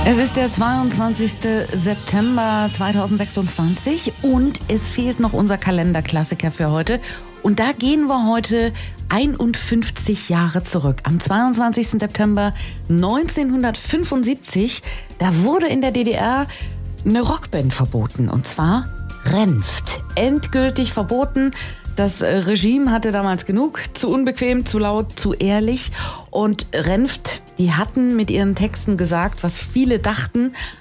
Es ist der 22. September 2026 und es fehlt noch unser Kalenderklassiker für heute. Und da gehen wir heute 51 Jahre zurück. Am 22. September 1975, da wurde in der DDR eine Rockband verboten, und zwar Renft. Endgültig verboten. Das Regime hatte damals genug, zu unbequem, zu laut, zu ehrlich. Und Renft, die hatten mit ihren Texten gesagt, was viele dachten,